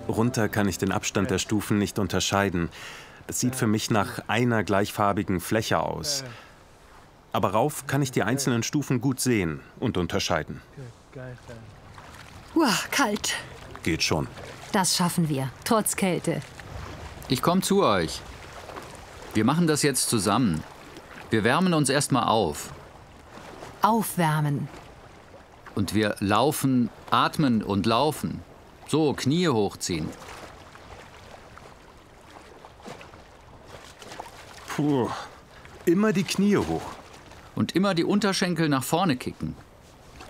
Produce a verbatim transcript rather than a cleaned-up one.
Runter kann ich den Abstand der Stufen nicht unterscheiden. Das sieht für mich nach einer gleichfarbigen Fläche aus. Aber rauf kann ich die einzelnen Stufen gut sehen und unterscheiden. Uah, kalt. Geht schon. Das schaffen wir, trotz Kälte. Ich komme zu euch. Wir machen das jetzt zusammen. Wir wärmen uns erstmal auf. Aufwärmen. Und wir laufen, atmen und laufen. So, Knie hochziehen. Puh, immer die Knie hoch. Und immer die Unterschenkel nach vorne kicken.